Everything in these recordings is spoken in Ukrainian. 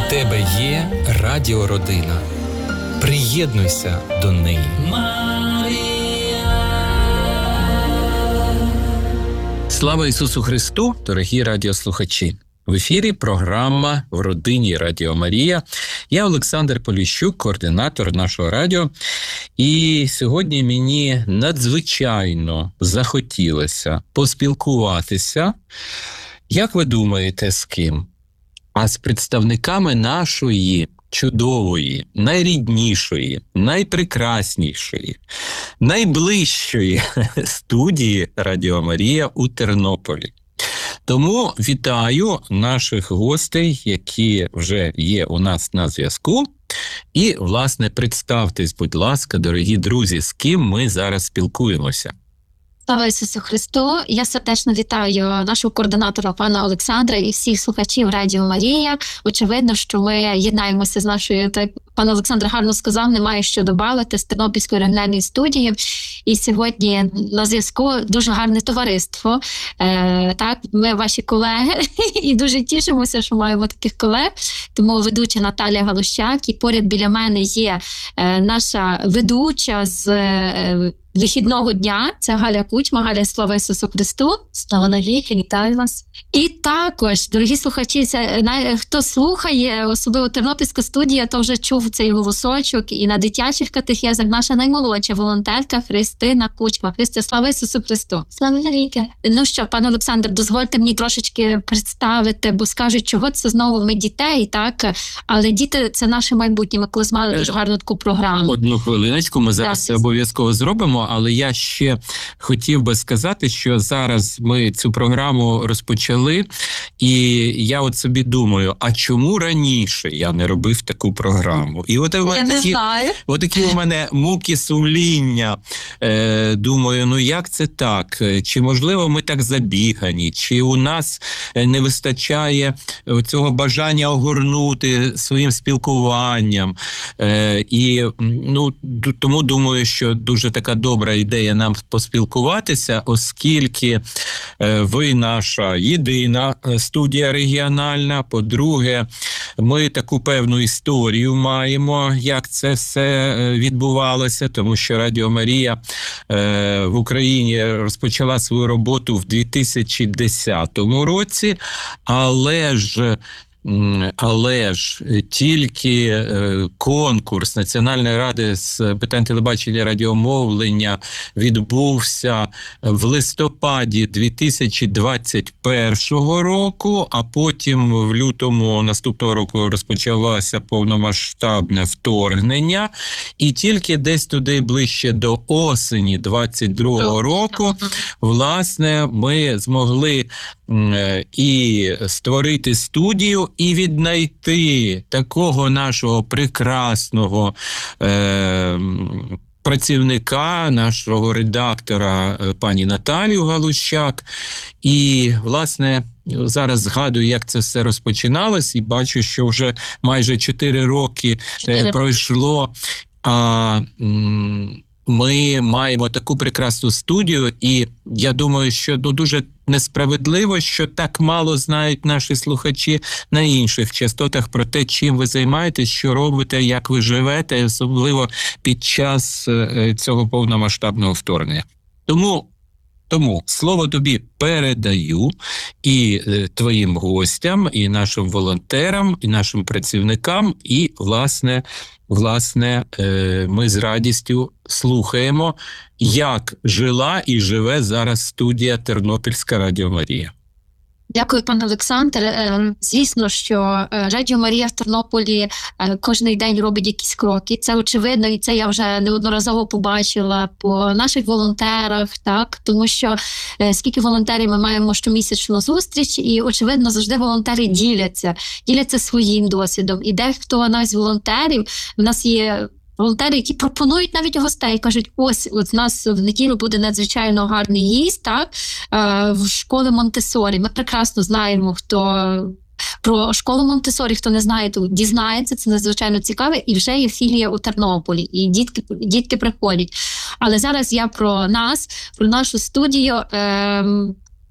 тебе є радіородина. Приєднуйся до неї. Слава Ісусу Христу, дорогі радіослухачі! В ефірі програма «В родині Радіо Марія». Я Олександр Поліщук, координатор нашого радіо. І сьогодні мені надзвичайно захотілося поспілкуватися, як ви думаєте, з ким? А з представниками нашої чудової, найріднішої, найпрекраснішої, найближчої студії Радіо Марія у Тернополі. Тому вітаю наших гостей, які вже є у нас на зв'язку. І, власне, представтесь, будь ласка, дорогі друзі, з ким ми зараз спілкуємося. Слава Ісусу Христу! Я сердечно вітаю нашого координатора пана Олександра і всіх слухачів Радіо Марія. Очевидно, що ми єднаємося з нашою, так пан Олександр гарно сказав, немає що додати, з Тернопільської регіональної студії. І сьогодні на зв'язку дуже гарне товариство. Так, ми ваші колеги і дуже тішимося, що маємо таких колег. Тому ведуча Наталія Галущак, і поряд біля мене є наша ведуча з вихідного дня, це Галя Кучма. Галя, слава Ісусу Христу! Слава навіки, вітаю вас! І також, дорогі слухачі, хто слухає, особливо Тернопільська студія, то вже чув цей голосочок, і на дитячих катехезах наша наймолодша волонтерка Христина Кучма. Христе, слава Ісусу Христу! Слава навіки! Ну що, пан Олександр, дозвольте мені трошечки представити, бо скажуть, чого це знову ми дітей, так? Але діти – це наше майбутнє. Ми колись мали дуже гарну таку програму. Одну хвилиночку, ми зараз це обов'язково зробимо. Але я ще хотів би сказати, що зараз ми цю програму розпочали, і я от собі думаю, а чому раніше я не робив таку програму? І от такі у мене муки сумління. Думаю, ну як це так? Чи можливо ми так забігані? Чи у нас не вистачає цього бажання огорнути своїм спілкуванням? І тому думаю, що дуже така добра ідея нам поспілкуватися, оскільки ви наша єдина студія регіональна. По-друге, ми таку певну історію маємо, як це все відбувалося, тому що Радіо Марія в Україні розпочала свою роботу в 2010 році, але ж тільки конкурс Національної ради з питань телебачення і радіомовлення відбувся в листопаді 2021 року, а потім в лютому наступного року розпочалося повномасштабне вторгнення, і тільки десь туди ближче до осені 22 року, власне, ми змогли і створити студію, і віднайти такого нашого прекрасного працівника, нашого редактора пані Наталію Галущак. І, власне, зараз згадую, як це все розпочиналось, і бачу, що вже майже 4 роки пройшло. Ми маємо таку прекрасну студію, і я думаю, що дуже несправедливо, що так мало знають наші слухачі на інших частотах про те, чим ви займаєтесь, що робите, як ви живете, особливо під час цього повномасштабного вторгнення. Тому слово тобі передаю і твоїм гостям, і нашим волонтерам, і нашим працівникам, і, власне, ми з радістю слухаємо, як жила і живе зараз студія Тернопільська Радіо Марія. Дякую, пане Олександр. Звісно, що Радіо Марія в Тернополі кожен день робить якісь кроки. Це очевидно, і це я вже неодноразово побачила по наших волонтерах, так? Тому що скільки волонтерів ми маємо щомісячну зустріч, і, очевидно, завжди волонтери діляться своїм досвідом. І дехто навіть з волонтерів, в нас є волонтери, які пропонують навіть гостей, кажуть, ось у нас в неділю буде надзвичайно гарний гість, так, в школі Монтессорі. Ми прекрасно знаємо, хто про школу Монтессорі, хто не знає, то дізнається, це надзвичайно цікаве, і вже є філія у Тернополі, і дітки приходять. Але зараз я про нас, про нашу студію.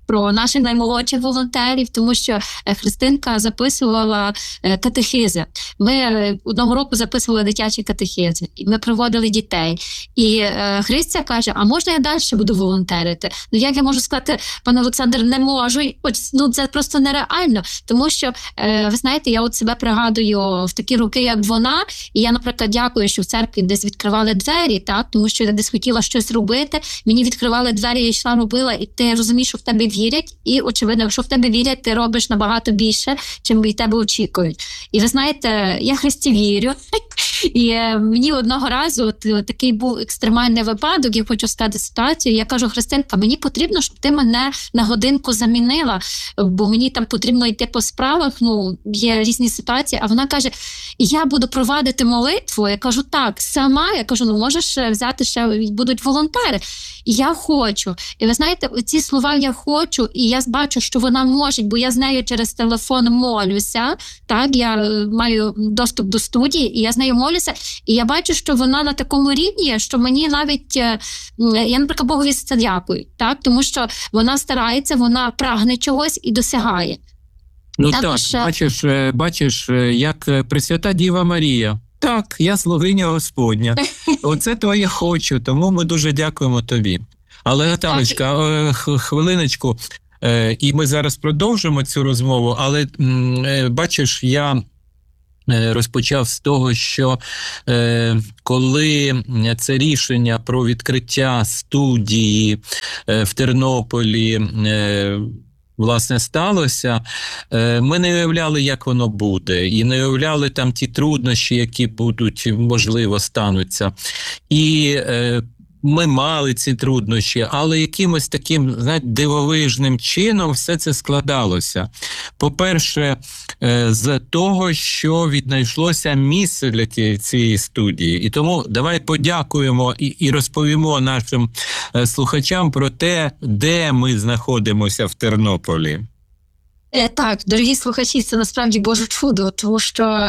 про наших наймолодших волонтерів, тому що Христинка записувала катехизи. Ми одного року записували дитячі катехизи, і ми проводили дітей. І Христя каже, а можна я далі буду волонтерити? Ну, як я можу сказати, пане Олександр, не можу. Ну, це просто нереально, тому що, ви знаєте, я от себе пригадую в такі роки, як вона, і я, наприклад, дякую, що в церкві десь відкривали двері, так, тому що я десь хотіла щось робити, мені відкривали двері, я йшла, робила, і ти розумієш, що в тебе вірять, і, очевидно, якщо в тебе вірять, ти робиш набагато більше, чим від тебе очікують. І ви знаєте, я Христі вірю, і мені одного разу такий був екстремальний випадок, я хочу сказати ситуацію, я кажу, Христинка, мені потрібно, щоб ти мене на годинку замінила, бо мені там потрібно йти по справах, ну, є різні ситуації, а вона каже, я буду провадити молитву, я кажу, так, сама, я кажу, ну, можеш взяти ще, будуть волонтери, і я хочу. І ви знаєте, ці слова «я хочу», і я бачу, що вона може, бо я з нею через телефон молюся, так, я маю доступ до студії, і я з нею молюся, і я бачу, що вона на такому рівні, що мені навіть, я, наприклад, Богові за це дякую, так, тому що вона старається, вона прагне чогось і досягає. Ну Також... так, бачиш, як Пресвята Діва Марія. Так, я слугиня Господня. Оце твоє хочу, тому ми дуже дякуємо тобі. Але, Наталочка, хвилиночку, і ми зараз продовжимо цю розмову, але, бачиш, я розпочав з того, що коли це рішення про відкриття студії в Тернополі власне сталося, ми не уявляли, як воно буде, і не уявляли там ті труднощі, які будуть, можливо, стануться. І ми мали ці труднощі, але якимось таким, знаєте, дивовижним чином все це складалося. По-перше, з того, що віднайшлося місце для цієї студії. І тому давай подякуємо і розповімо нашим слухачам про те, де ми знаходимося в Тернополі. Так, дорогі слухачі, це насправді Боже чудо, тому що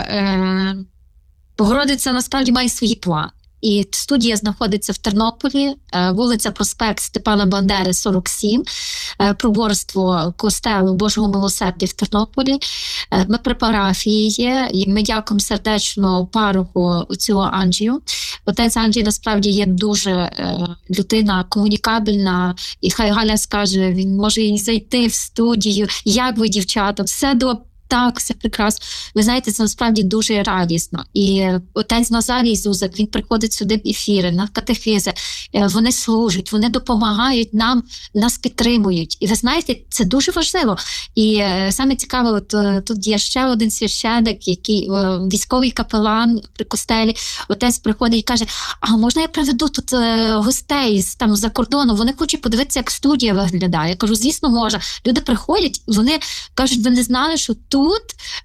Богородиця насправді має свої плани. І студія знаходиться в Тернополі, вулиця Проспект Степана Бандери, 47, приборство костелу Божого Милосердя в Тернополі. Ми при парафії є, і ми дякуємо сердечно пароху отцю Анджію. Отець Анджій насправді є дуже людина комунікабельна, і хай Галя скаже, він може і зайти в студію, як ви, дівчата, все добре. Так, все прекрасно. Ви знаєте, це насправді дуже радісно. І отець Назарій Зузак, він приходить сюди в ефіри, на катехизи, вони служать, вони допомагають нам, нас підтримують. І ви знаєте, це дуже важливо. І саме цікаве, от тут є ще один священик, який військовий капелан при костелі. Отець приходить і каже, а можна я приведу тут гостей там за кордону, вони хочуть подивитися, як студія виглядає. Я кажу, звісно, можна. Люди приходять, вони кажуть, ви не знали, що тут,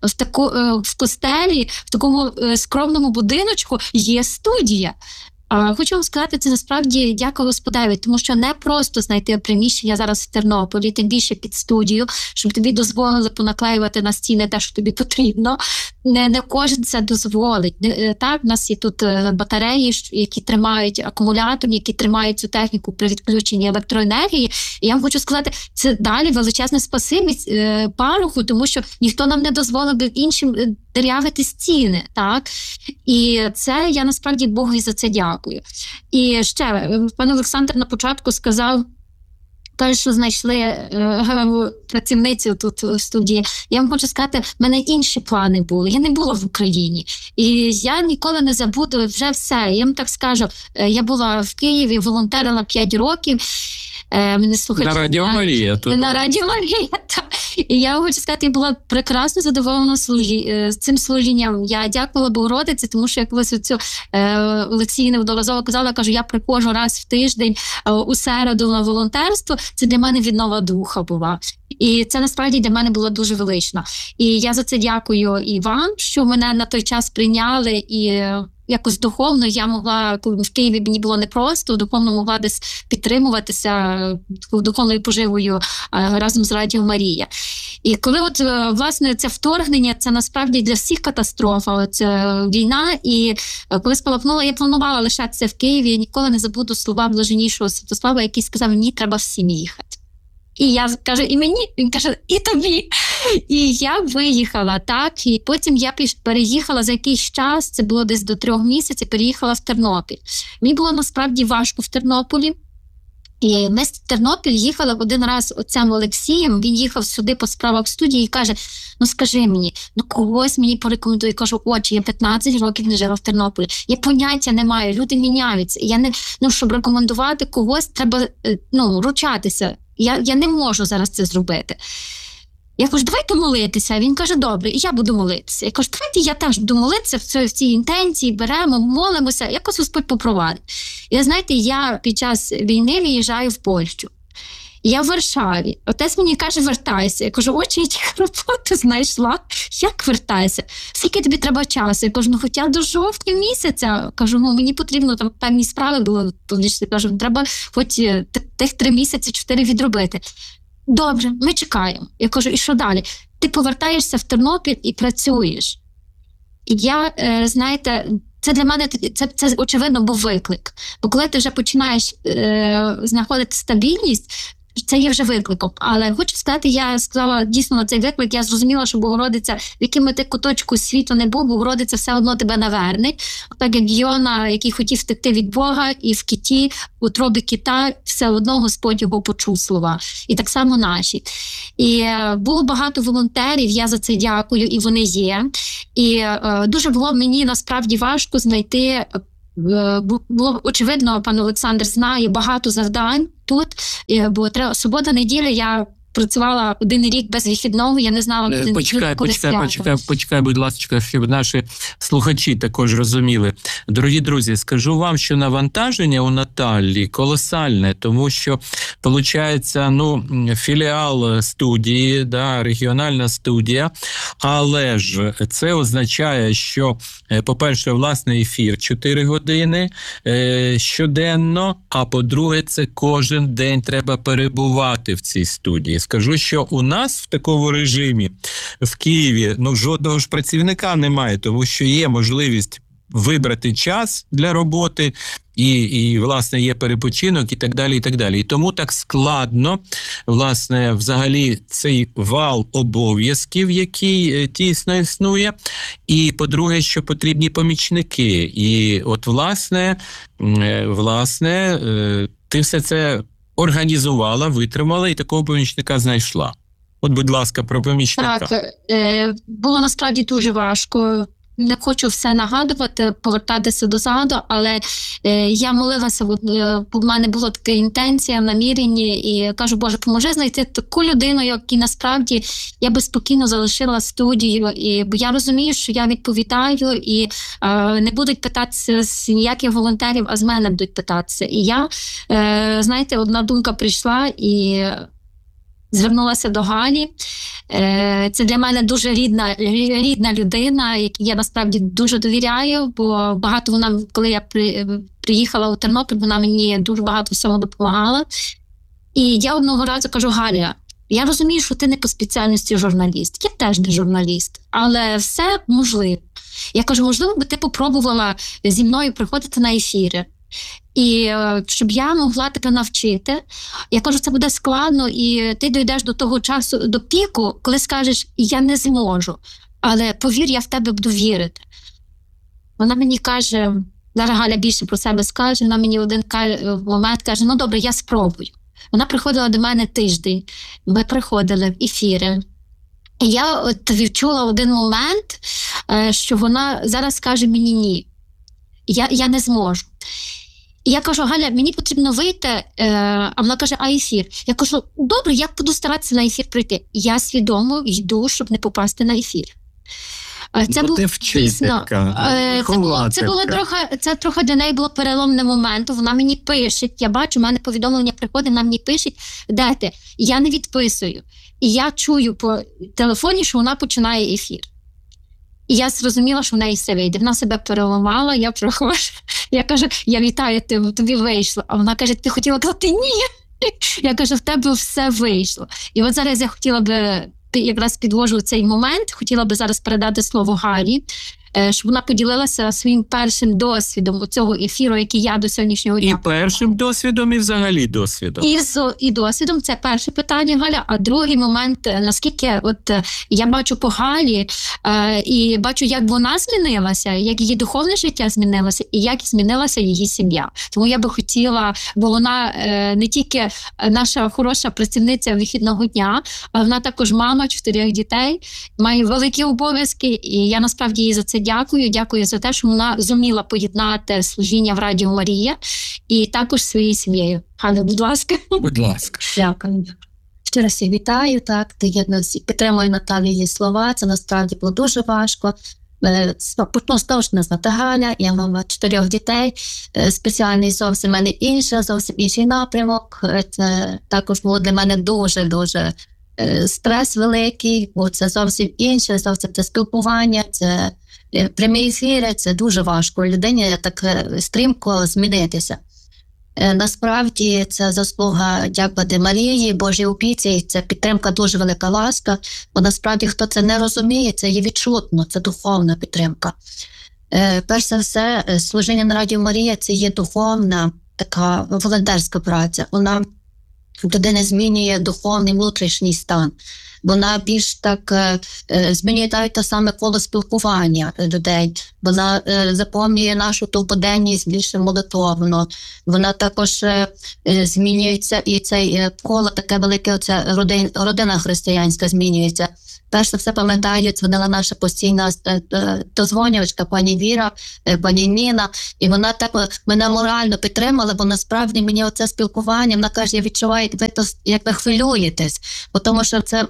в костелі, в такому скромному будиночку є студія. Хочу вам сказати, це насправді дякую Господеві, тому що не просто знайти приміщення зараз в Тернополі, тим більше під студію, щоб тобі дозволили понаклеювати на стіни те, що тобі потрібно. Не кожен це дозволить. Так, в нас є тут батареї, які тримають акумулятор, які тримають цю техніку при відключенні електроенергії. І я вам хочу сказати, це далі величезне спасибі пароху, тому що ніхто нам не дозволив би іншим дирявити стіни, так? І це я насправді Богові за це дякую. І ще, пан Олександр на початку сказав, каже, що знайшли працівницю тут в студії. Я вам хочу сказати, в мене інші плани були. Я не була в Україні. І я ніколи не забуду вже все. Я вам так скажу, я була в Києві, волонтерила 5 років. На Радіо Марія. На Радіо Марія, так. І я хочу сказати, я була прекрасно задоволена цим служінням. Я дякувала Богородиці, тому що я колись оцю Олексію неодноразово казала, я кажу, я приходжу раз в тиждень у середу на волонтерство. Це для мене віднова духа була. І це насправді для мене було дуже велично. І я за це дякую і вам, що мене на той час прийняли, і якось духовно я могла, коли в Києві мені було непросто, духовно могла десь підтримуватися духовною поживою разом з Радіо Марія. І коли от, власне, це вторгнення, це насправді для всіх катастрофа, це війна, і коли спалахнула, я планувала лишатися в Києві, я ніколи не забуду слова блаженнішого Святослава, який сказав, мені треба всім їхати. І я кажу, і мені? Він каже, і тобі. І я виїхала, так, і потім я переїхала за якийсь час, це було десь до 3 місяців, переїхала в Тернопіль. Мені було насправді важко в Тернополі. І ми з Тернопіль їхали один раз отцем Олексієм, він їхав сюди по справах студії і каже, ну скажи мені, ну когось мені порекомендує. Я кажу, отче, я 15 років не жила в Тернополі, я поняття не маю, люди міняються. Я не, щоб рекомендувати когось, треба ручатися. Я не можу зараз це зробити. Я кажу, давайте молитися. Він каже, добре, і я буду молитися. Я кажу, давайте я теж буду молитися в цій інтенції, беремо, молимося, якось Господь попровадить. І знаєте, я під час війни виїжджаю в Польщу. Я в Варшаві. Отець мені каже, вертайся. Я кажу, отче, я тільки роботу знайшла. Як вертайся? Скільки тобі треба часу? Я кажу, хоча до жовтня місяця. Кажу, мені потрібно, там певні справи були. Я кажу, треба хоч тих 3 місяці, 4 відробити. Добре, ми чекаємо. Я кажу, і що далі? Ти повертаєшся в Тернопіль і працюєш. І я, знаєте, це для мене, це очевидно був виклик. Бо коли ти вже починаєш знаходити стабільність, це є вже викликом. Але хочу сказати, я сказала дійсно на цей виклик, я зрозуміла, що Богородиця, в якому ти куточку світу не був, Богородиця все одно тебе наверне. Так як Йона, який хотів втекти від Бога, і в киті, в утробі кита, все одно Господь його почув слова. І так само наші. І було багато волонтерів, я за це дякую, і вони є. І дуже було мені насправді важко знайти. Було очевидно, пан Олександр знає багато завдань тут, бо субота, неділя, я працювала 1 рік без вихідного, я не знала, Почекай, будь ласка, щоб наші слухачі також розуміли. Дорогі друзі, скажу вам, що навантаження у Наталі колосальне, тому що, виходить, філіал студії, регіональна студія, але ж це означає, що, по-перше, власний ефір 4 години щоденно, а по-друге, це кожен день треба перебувати в цій студії. Скажу, що у нас в такому режимі в Києві жодного ж працівника немає, тому що є можливість вибрати час для роботи, і власне, є перепочинок і так далі, і так далі. І тому так складно, власне, взагалі цей вал обов'язків, який тісно існує. І, по-друге, що потрібні помічники. І от, власне, ти все це організувала, витримала і такого помічника знайшла. От, будь ласка, про помічника. Так, було насправді дуже важко. Не хочу все нагадувати, повертатися дозаду, але я молилася, в мене була така інтенція, намірення, і кажу, Боже, поможи знайти таку людину, яку насправді я би спокійно залишила студію, бо я розумію, що я відповідаю, і не будуть питатися з ніяких волонтерів, а з мене будуть питатися. І я, знаєте, одна думка прийшла, і звернулася до Галі. Це для мене дуже рідна людина, якій я насправді дуже довіряю, бо багато вона, коли я приїхала у Тернопіль, вона мені дуже багато всього допомагала. І я одного разу кажу, Галя, я розумію, що ти не по спеціальності журналіст, я теж не журналіст, але все можливо. Я кажу, можливо, би ти попробувала зі мною приходити на ефіри. І щоб я могла тебе навчити, я кажу, це буде складно, і ти дійдеш до того часу, до піку, коли скажеш, я не зможу, але повір, я в тебе буду вірити. Вона мені каже, зараз Галя більше про себе скаже, вона мені один момент каже, ну добре, я спробую. Вона приходила до мене тиждень, ми приходили в ефіри. І я відчула один момент, що вона зараз скаже мені ні, я не зможу. І я кажу, Галя, мені потрібно вийти, а вона каже, а ефір? Я кажу, добре, я буду старатися на ефір прийти. Я свідомо йду, щоб не попасти на ефір. Це був це трохи для неї було переломний момент. Вона мені пише, я бачу, в мене повідомлення приходить, вона мені пише, де ти? Я не відписую. І я чую по телефоні, що вона починає ефір. І я зрозуміла, що в неї все вийде. Вона себе переламала, я проходжу. Я кажу, я вітаю тебе, тобі вийшло. А вона каже, ти хотіла казати ні. Я кажу, в тебе все вийшло. І от зараз я хотіла би, якраз підвожу цей момент, хотіла би зараз передати слово Галі. щоб вона поділилася своїм першим досвідом цього ефіру, який я до сьогоднішнього І дня. першим досвідом, і взагалі досвідом. І досвідом, це перше питання, Галя. А другий момент, наскільки я бачу по Галі і бачу, як вона змінилася, як її духовне життя змінилося, і як змінилася її сім'я. Тому я би хотіла, бо вона не тільки наша хороша працівниця вихідного дня, а вона також мама 4 дітей, має великі обов'язки, і я насправді їй за це дякую. Дякую за те, що вона зуміла поєднати служіння в Радіо Марія і також своєю сім'єю. Галя, будь ласка. Будь ласка. Дякую. Ще раз всіх вітаю, так, підтримую Наталію її слова, це насправді було дуже важко. Почну з того, що мене звати Галя, я мама 4 дітей, спеціальний зовсім в мене зовсім інший напрямок. Це також було для мене дуже-дуже стрес великий, бо це зовсім інше, зовсім це спілкування, це прямі ефіри, це дуже важко людині так стрімко змінитися. Насправді це заслуга, дякувати Марії, Божій опіці, це підтримка, дуже велика ласка, бо насправді хто це не розуміє, це є відчутно, це духовна підтримка. Перш за все, служіння на Радіо Марія – це є духовна, така волонтерська праця. Вона людини змінює духовний внутрішній стан. Вона більш так змінює навіть те саме коло спілкування людей. Вона заповнює нашу турбоденність більше молитовно. Вона також змінюється, і це коло таке велике, оце родина християнська змінюється. Перш за все, пам'ятаю, дзвонила наша постійна дозвонювачка, пані Віра, пані Ніна, і вона так мене морально підтримала, бо насправді мені оце спілкування, вона каже, я відчуваю, як ви хвилюєтесь, тому що це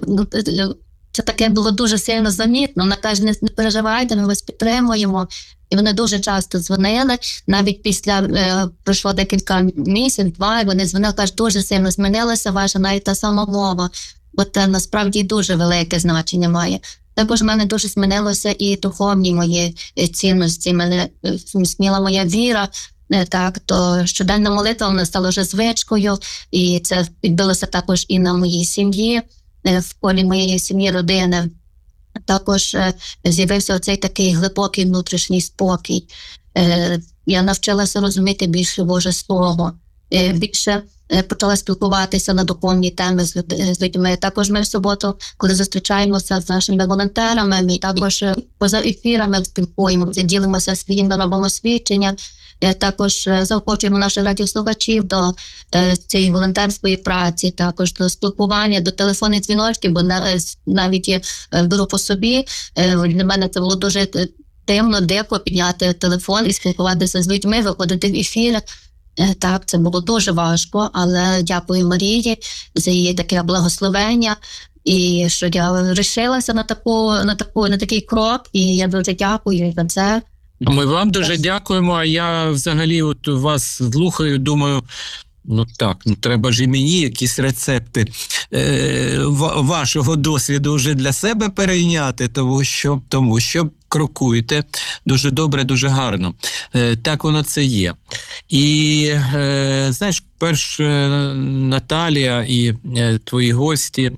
таке було дуже сильно замітно. Вона каже, не переживайте, ми вас підтримуємо. І вони дуже часто дзвонили, навіть пройшло декілька місяців, 2, вони дзвонили, кажуть, дуже сильно змінилася ваша навіть та сама мова. Бо це насправді дуже велике значення має. Також в мене дуже змінилося і духовні мої цінності, мене змінила моя віра, так, то щоденна молитва вона стала вже звичкою, і це відбилося також і на моїй сім'ї, в колі моєї сім'ї, родини. Також з'явився оцей такий глибокий внутрішній спокій. Я навчилася розуміти більше Боже Слово, більше почала спілкуватися на духовні теми з людьми. Також ми в суботу, коли зустрічаємося з нашими волонтерами, ми також поза ефірами спілкуємося, ділимося своїм робимо свідчення. Також заохочуємо наших радіослухачів до цієї волонтерської праці, також до спілкування, до телефонних дзвіночків, бо навіть я беру по собі. Для мене це було дуже дивно, дико підняти телефон і спілкуватися з людьми, виходити в ефіри. Так, це було дуже важко, але дякую Марії за її таке благословення, і що я вирішилася на такий крок, і я дуже дякую за це. Ми вам дуже дякуємо, а я взагалі вас слухаю, думаю, треба ж і мені якісь рецепти вашого досвіду вже для себе перейняти, тому що крокуєте дуже добре, дуже гарно. Так воно це є. І, знаєш, Наталія і твої гості,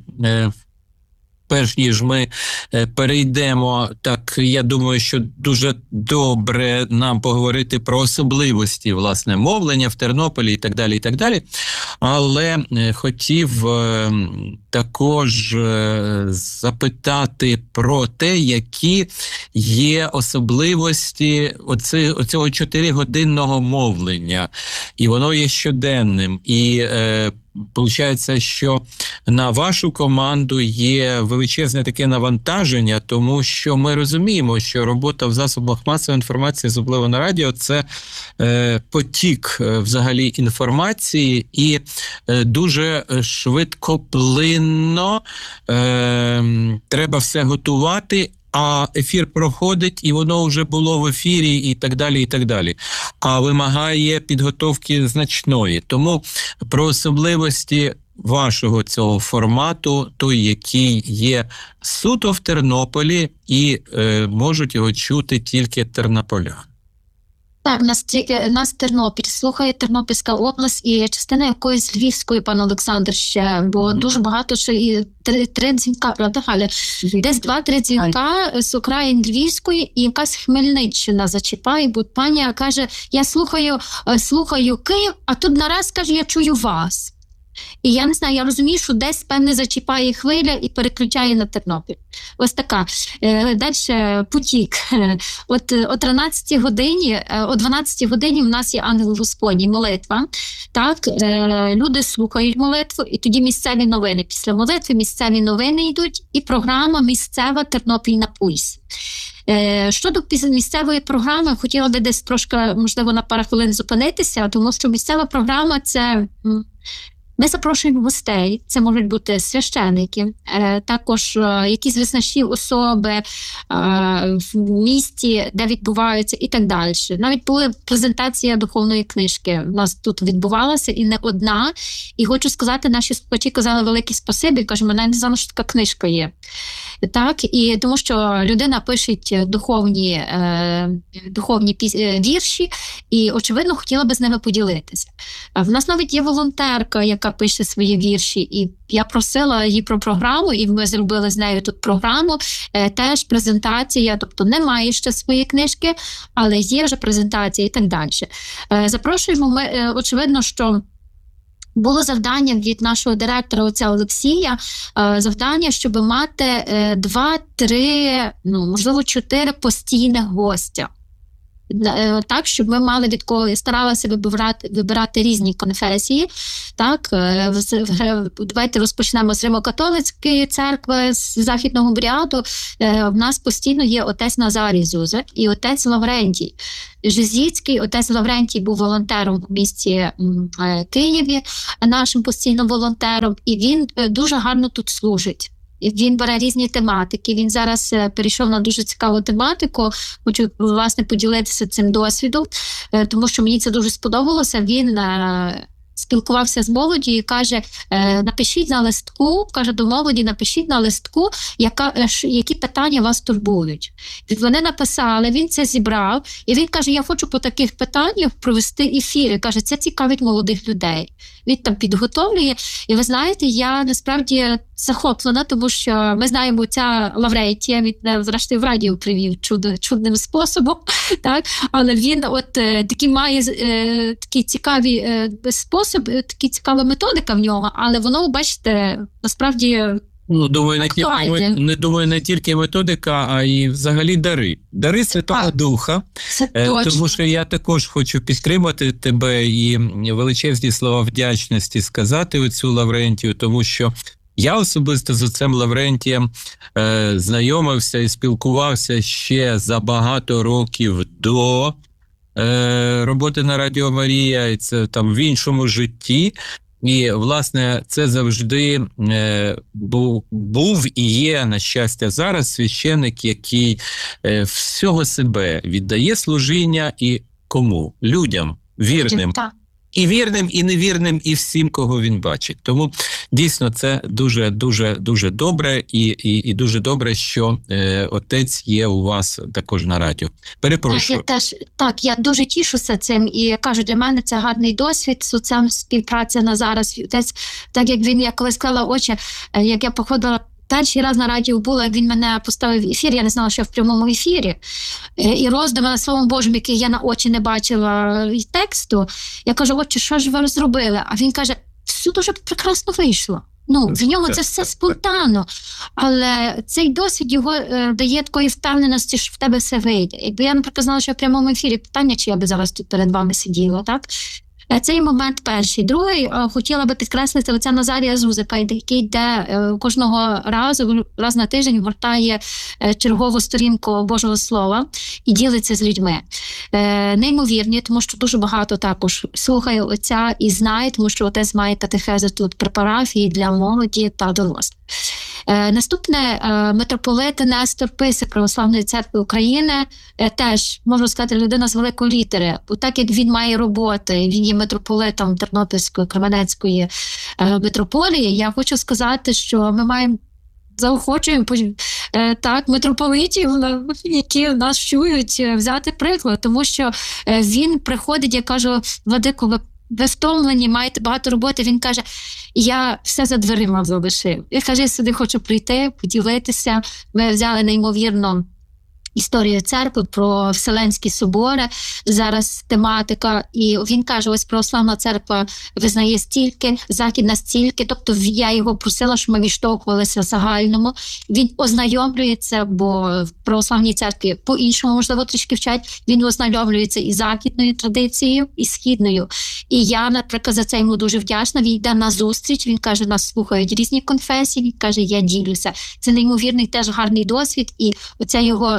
перш ніж ми перейдемо, так, я думаю, що дуже добре нам поговорити про особливості, власне, мовлення в Тернополі і так далі, і так далі. Але хотів також запитати про те, які є особливості оцього 4-годинного мовлення. І воно є щоденним. І получається, що на вашу команду є величезне таке навантаження, тому що ми розуміємо, що робота в засобах масової інформації, особливо на радіо, це потік взагалі інформації, і дуже швидкоплинно треба все готувати, а ефір проходить, і воно вже було в ефірі, і так далі, і так далі. А вимагає підготовки значної. Тому про особливості вашого цього формату, той, який є суто в Тернополі, і можуть його чути тільки тернополяни. Так, нас Тернопіль слухає, Тернопільська область і частина якоїсь Львівської, пан Олександр, ще, бо дуже багато ще і три дзвінка, правда, Галя? Десь 2-3 дзвінка з окраїн Львівської і якась Хмельниччина зачіпає, бо пані каже, я слухаю Київ, а тут нараз, каже, я чую вас. І я не знаю, я розумію, що десь, певне, зачіпає хвиля і переключає на Тернопіль. Ось така. Далі потік. От о 13 годині, о 12 годині в нас є ангел Господній, молитва. Так, люди слухають молитву, і тоді місцеві новини. Після молитви місцеві новини йдуть, і програма місцева «Тернопіль на пульс». Щодо місцевої програми, хотіла би десь трошки, можливо, на пару хвилин зупинитися, тому що місцева програма – це... Ми запрошуємо гостей, це можуть бути священики, також якісь визначні особи в місті, де відбуваються і так далі. Навіть була презентація духовної книжки, у нас тут відбувалася і не одна. І хочу сказати, наші слухачі казали велике спасибі, кажуть, мене не знала, що така книжка є. Так, і тому що людина пише духовні вірші і, очевидно, хотіла би з ними поділитися. В нас навіть є волонтерка, яка пише свої вірші, і я просила її про програму, і ми зробили з нею тут програму, теж презентація, тобто немає ще своєї книжки, але є вже презентація і так далі. Запрошуємо ми, очевидно, що було завдання від нашого директора отця Олексія, завдання, щоб мати 2-3, можливо, 4 постійних гостя. Так, щоб ми мали від кого, старалися вибирати різні конфесії. Так, давайте розпочнемо з Римо-католицької церкви, з Західного обряду. В нас постійно є отець Назарій Зузик і отець Лаврентій Жизіцький. Отець Лаврентій був волонтером у місті Києві, нашим постійним волонтером, і він дуже гарно тут служить. Він бере різні тематики. Він зараз перейшов на дуже цікаву тематику. Хочу, власне, поділитися цим досвідом, тому що мені це дуже сподобалося. Він спілкувався з молоді і каже, напишіть на листку, каже до молоді, напишіть на листку, які питання вас турбують. Вони написали, він це зібрав, і він каже, я хочу по таких питаннях провести ефіри. Каже, це цікавить молодих людей. Він там підготовлює. І ви знаєте, я насправді захоплена, тому що ми знаємо, ця Лаврентія, він, зрештою, в радіо привів чудним способом, так? Але він от такий має такий цікавий спосіб, така цікава методика в нього, але воно, бачите, насправді думаю, не тільки методика, а й взагалі дари. Дари Святого Духа. Тому що я також хочу підтримати тебе і величезні слова вдячності сказати оцю Лаврентію, тому що я особисто з отцем Лаврентієм знайомився і спілкувався ще за багато років до роботи на Радіо Марія, і це там в іншому житті. І, власне, це завжди був і є, на щастя, зараз священик, який всього себе віддає служіння і кому? Людям, вірним. І вірним, і невірним, і всім, кого він бачить. Тому, дійсно, це дуже добре, і дуже добре, що отець є у вас також на радіо. Перепрошую. Я дуже тішуся цим, і кажу, для мене це гарний досвід, соціальна співпраця на зараз. Отець, так як він, я коли склала очі, як я походила, перший раз на радіо була, він мене поставив в ефір, я не знала, що я в прямому ефірі. І роздумала Словом Божим, який я на очі не бачила тексту. Я кажу, отче, що ж ви зробили? А він каже, все дуже прекрасно вийшло. В нього це все спонтанно. Але цей досвід його дає такої впевненості, що в тебе все вийде. Якби я, наприклад, знала, що я в прямому ефірі, питання, чи я би зараз тут перед вами сиділа, так? Цей момент перший. Другий, хотіла би підкреслити отця Назарія Зузика, який йде кожного разу, раз на тиждень гортає чергову сторінку Божого Слова і ділиться з людьми. Неймовірні, тому що дуже багато також слухає отця і знає, тому що отець має катехези тут при парафії для молоді та дорослих. Наступне, митрополит Нестор Писик Православної церкви України, теж, можу сказати, людина з великої літери. Бо так як він має роботи, він є митрополитом Тернопільської, Кременецької митрополії, я хочу сказати, що ми маємо заохочуємо так, митрополитів, які нас чують, взяти приклад, тому що він приходить, я кажу, владико, ви втомлені, маєте багато роботи, він каже, я все за дверима залишив. Я каже, я сюди хочу прийти, поділитися. Ми взяли неймовірно історію церкви про Вселенські собори, зараз тематика, і він каже, ось православна церква визнає стільки, західна стільки, тобто я його просила, щоб ми відштовхувалися в загальному. Він ознайомлюється, бо в православній церкві по-іншому, можливо, трішки вчать, він ознайомлюється і західною традицією, і східною. І я, наприклад, за це йому дуже вдячна, він йде на зустріч, він каже, нас слухають різні конфесії, він каже, я ділюся. Це неймовірний теж гарний досвід, і оця його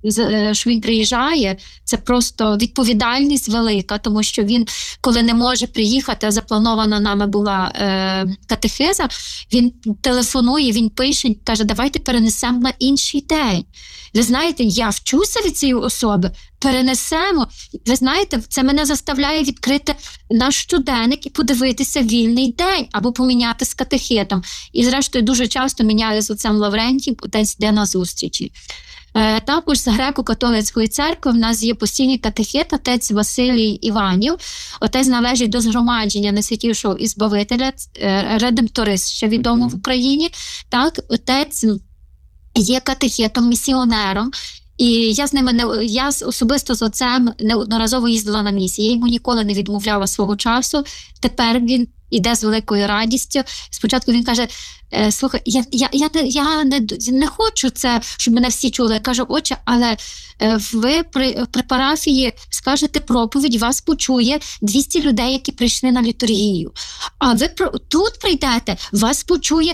що він приїжджає, це просто відповідальність велика, тому що він, коли не може приїхати, а запланована нами була катехиза, він телефонує, він пише, каже, давайте перенесемо на інший день. Ви знаєте, я вчуся від цієї особи, перенесемо. Ви знаєте, це мене заставляє відкрити наш щоденник і подивитися вільний день, або поміняти з катехетом. І зрештою дуже часто міняю з отцем Лаврентієм, отець йде на зустрічі. Також з греко-католицької церкви в нас є постійний катехет, отець Василій Іванів. Отець належить до згромадження Найсвятішого Ізбавителя, редемторист, ще відомо в Україні. Так, отець є катехетом, місіонером. І я особисто з отцем неодноразово їздила на місії. Я йому ніколи не відмовляла свого часу. Тепер він іде з великою радістю. Спочатку він каже, слухай, я не хочу це, щоб мене всі чули. Я кажу, отче, але ви при парафії скажете проповідь, вас почує 200 людей, які прийшли на літургію. А ви тут прийдете, вас почує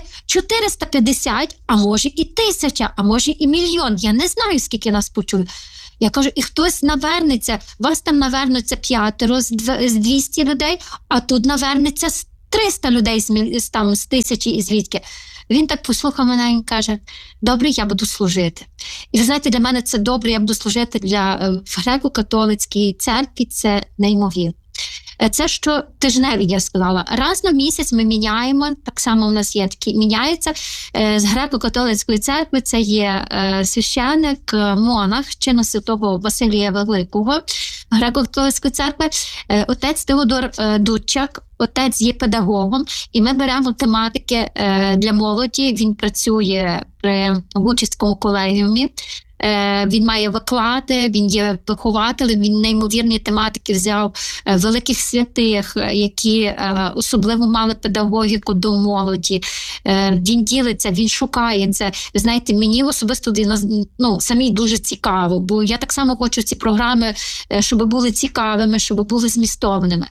450, а може і 1000, а може і 1 мільйон. Я не знаю, скільки нас почує. Я кажу, і хтось навернеться, вас там навернеться 5 з 200 людей, а тут навернеться 300 людей з 1000 і звідки. Він так послухав мене і каже, добре, я буду служити. І ви знаєте, для мене це добре, я буду служити для греко-католицької церкви, це неймовірно. Це що тижневі, я сказала. Раз на місяць ми міняємо, так само у нас є такі, міняється. З греко-католицької церкви це є священник, монах, чину святого Василія Великого, греко-католицької церкви, отець Теодор Дудчак, отець є педагогом, і ми беремо тематики для молоді, він працює при Гучицькому колегіумі. Він має виклади, він є вихователем, він неймовірні тематики взяв великих святих, які особливо мали педагогіку до молоді. Він ділиться, він шукає це. Ви знаєте, мені особисто самі дуже цікаво, бо я так само хочу ці програми, щоб були цікавими, щоб були змістовними.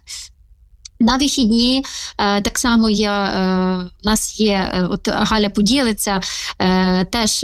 На вихідні так само у нас є, от Галя поділиться, теж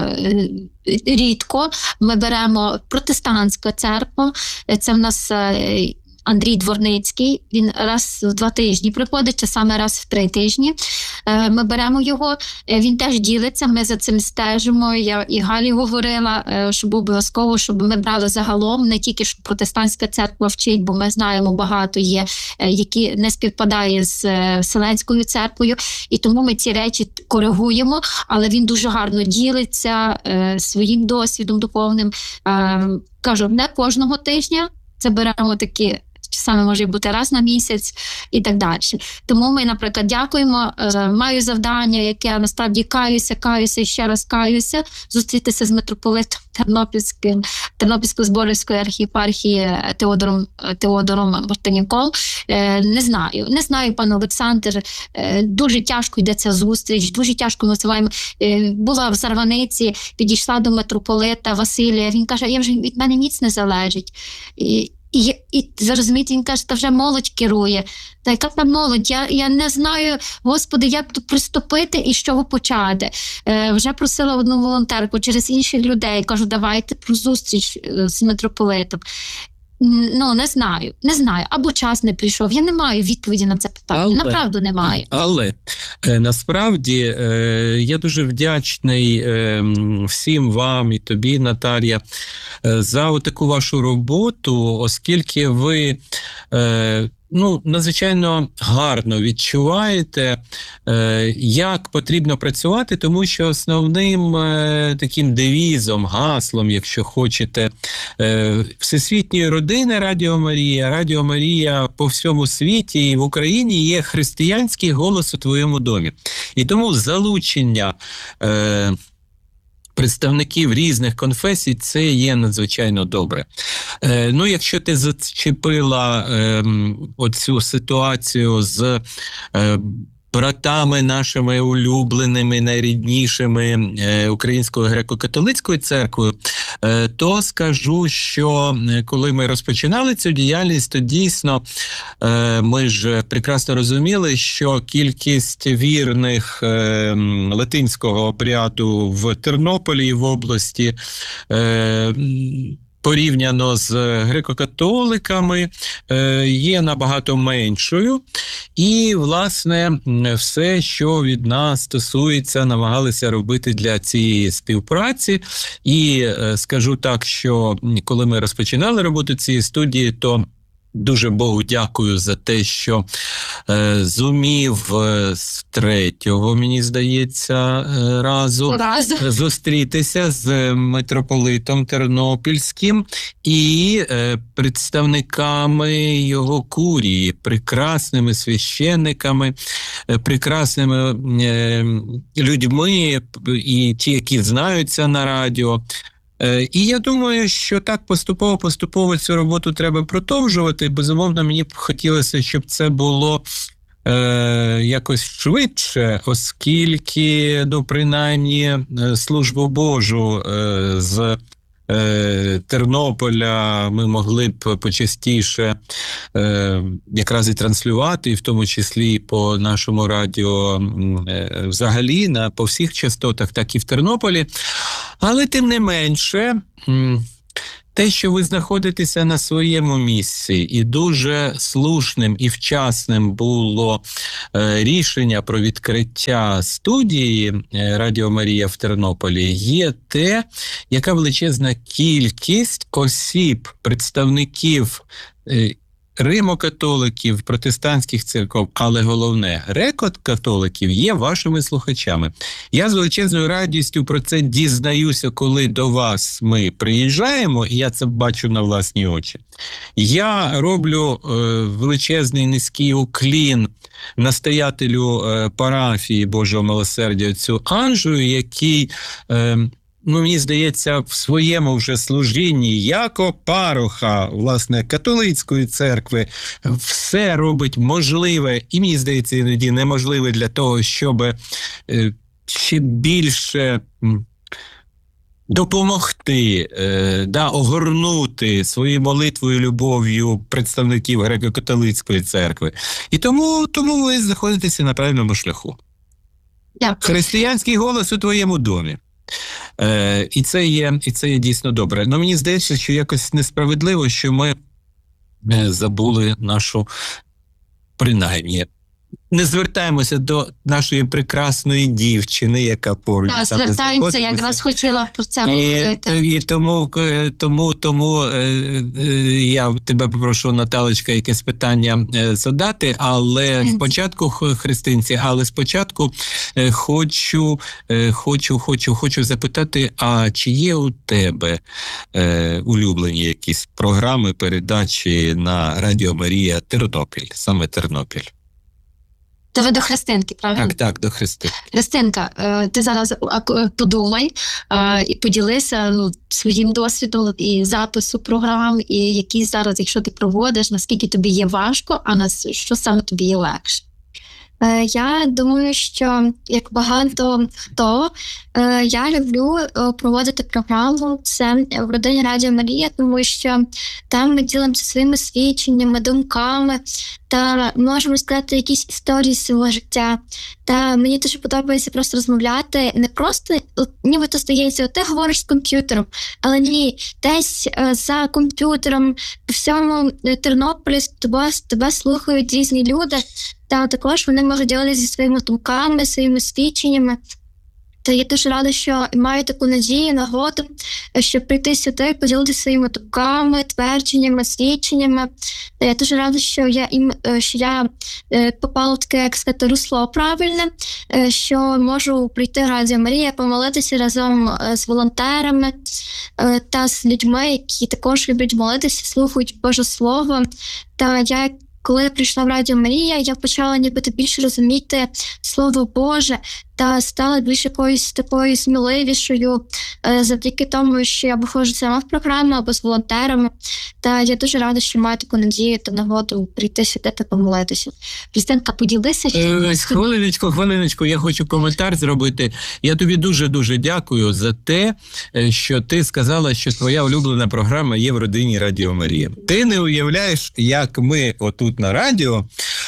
рідко ми беремо протестантську церкву, це в нас Андрій Дворницький, він раз в 2 тижні приходить, чи саме раз в 3 тижні. Ми беремо його, він теж ділиться, ми за цим стежимо. Я і Галі говорила, щоб обов'язково, щоб ми брали загалом, не тільки що протестантська церква вчить, бо ми знаємо, багато є, які не співпадає з Вселенською церквою, і тому ми ці речі коригуємо, але він дуже гарно ділиться своїм досвідом духовним. Кажу, не кожного тижня, це беремо такі, саме може бути раз на місяць і так далі. Тому ми, наприклад, дякуємо. Маю завдання, яке насправді каюся і ще раз каюся, зустрітися з митрополитом Тернопільської Зборівської архієпархії Теодором Мартинюком. Не знаю, пан Олександр, дуже тяжко йде ця зустріч, дуже тяжко ми називаємо. Була в Зарваниці, підійшла до митрополита Василія, він каже, від мене ніц не залежить. І ви розумієте, він каже, та вже молодь керує. Та яка там молодь? Я не знаю, Господи, як тут приступити і з чого почати. Вже просила одну волонтерку через інших людей. Кажу, давайте про зустріч з митрополитом. Не знаю. Або час не прийшов. Я не маю відповіді на це питання. Направду не маю. Але насправді я дуже вдячний всім вам і тобі, Наталія, за таку вашу роботу, оскільки ви надзвичайно гарно відчуваєте, як потрібно працювати, тому що основним таким девізом, гаслом, якщо хочете, Всесвітньої родини Радіо Марія по всьому світі і в Україні є християнський голос у твоєму домі. І тому залучення представників різних конфесій – це є надзвичайно добре. Якщо ти зачепила оцю ситуацію з братами нашими улюбленими, найріднішими Українською греко-католицькою церквою, то скажу, що коли ми розпочинали цю діяльність, то дійсно ми ж прекрасно розуміли, що кількість вірних латинського обряду в Тернополі і в області порівняно з греко-католиками є набагато меншою. І, власне, все, що від нас стосується, намагалися робити для цієї співпраці. І скажу так, що коли ми розпочинали роботу цієї студії, то дуже Богу дякую за те, що зумів з третього, мені здається, разу зустрітися з митрополитом Тернопільським і представниками його курії, прекрасними священниками, прекрасними людьми, і ті, які знаються на радіо. І я думаю, що так поступово цю роботу треба продовжувати. Безумовно, мені б хотілося, щоб це було якось швидше, оскільки, принаймні, службу Божу з Тернополя ми могли б почастіше якраз і транслювати, і в тому числі по нашому радіо взагалі, по всіх частотах, так і в Тернополі. Але тим не менше, те, що ви знаходитеся на своєму місці, і дуже слушним і вчасним було рішення про відкриття студії Радіо Марія в Тернополі, є те, яка величезна кількість осіб, представників римо-католиків, протестантських церков, але головне, греко-католиків є вашими слухачами. Я з величезною радістю про це дізнаюся, коли до вас ми приїжджаємо, і я це бачу на власні очі. Я роблю величезний низький уклін настоятелю парафії Божого Милосердя, отцю Анжею, який мені здається, в своєму вже служінні, як пароха, власне, католицької церкви, все робить можливе, і, мені здається, іноді неможливе для того, щоб ще більше допомогти, огорнути своєю молитвою, любов'ю представників греко-католицької церкви. І тому ви знаходитеся на правильному шляху. Дякую. Християнський голос у твоєму домі. І це є дійсно добре. Но мені здається, що якось несправедливо, що ми забули нашу, принаймні, не звертаємося до нашої прекрасної дівчини, яка поруч. Так, звертаємося, я якраз хотіла про це говорити. І тому я тебе попрошу, Наталочка, якесь питання задати, але спочатку, христинці, хочу запитати, а чи є у тебе улюблені якісь програми, передачі на Радіо Марія Тернопіль, саме Тернопіль? Це ви до Христинки, правильно? Так, до Христинки. Христинка, ти зараз подумай і поділися своїм досвідом і запису програм, і які зараз, якщо ти проводиш, наскільки тобі є важко, а що саме тобі є легше? Я думаю, що як багато хто, я люблю проводити програму «Це в родині Радіо Марія», тому що там ми ділимося своїми свідченнями, думками та можемо сказати якісь історії з свого життя. Та мені дуже подобається просто розмовляти, не просто, нібито стається, ти говориш з комп'ютером, але ні, десь за комп'ютером, по всьому Тернополі тебе слухають різні люди, та також вони можуть ділитися зі своїми думками, своїми свідченнями. Та я дуже рада, що маю таку надію, нагоду, щоб прийти сюди, поділитися своїми думками, твердженнями, свідченнями. Та я дуже рада, що я попала в таке, як сказати, русло правильне, що можу прийти в Радіо Марія, помолитися разом з волонтерами та з людьми, які також люблять молитися, слухають Боже Слово. Та я, коли прийшла в Радіо Марія, я почала нібито більше розуміти Слово Боже та стала більш якоюсь такою сміливішою завдяки тому, що я виходжу сама в програму або з волонтерами. Та я дуже рада, що маю таку надію та нагоду прийти сюди та помолитися. Христинка, поділися. Хвилиночку, я хочу коментар зробити. Я тобі дуже-дуже дякую за те, що ти сказала, що твоя улюблена програма є в родині Радіо Марія. Ти не уявляєш, як ми отут на радіо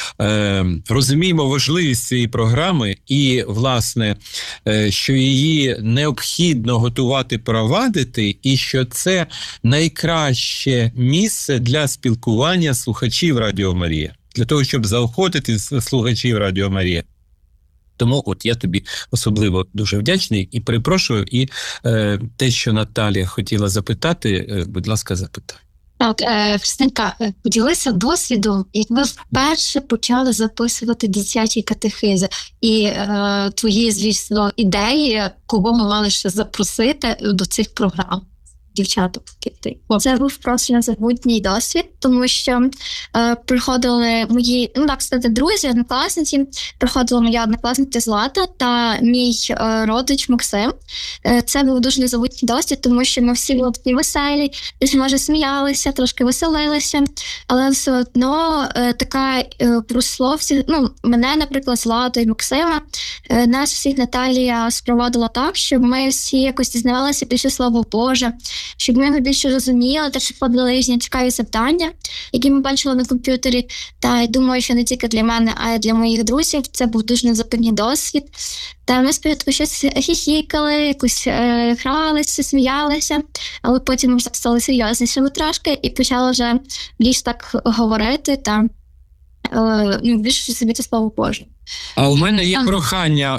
розуміємо важливість цієї програми і, власне, що її необхідно готувати, провадити, і що це найкраще місце для спілкування слухачів Радіо Марія, для того, щоб заохотити слухачів Радіо Марія. Тому от я тобі особливо дуже вдячний і перепрошую. І те, що Наталія хотіла запитати, будь ласка, запитай. Так, Христинка, поділися досвідом, як ви вперше почали записувати дитячі катехизи і твої, звісно, ідеї, кого ми мали ще запросити до цих програм. Дівчаток. Це був просто незабутній досвід, тому що приходили мої, друзі, однокласниці, приходила моя однокласниця Злата та мій родич Максим. Це був дуже незабутній досвід, тому що ми всі були такі веселі, десь, може, сміялися, трошки веселилися, але все одно така прослов, мене, наприклад, Злату і Максима, нас всіх Наталія спровадила так, щоб ми всі якось дізнавалися більше Слова Боже, щоб ми його більше розуміли, та щоб подали різні цікаві завдання, які ми бачили на комп'ютері. Та я думаю, що не тільки для мене, а й для моїх друзів. Це був дуже незабутній досвід. Та ми спочатку щось хіхікали, якось гралися, сміялися, але потім ми стали серйознішими трошки і почали вже більш так говорити та більше собі це Слово Боже. А у мене є прохання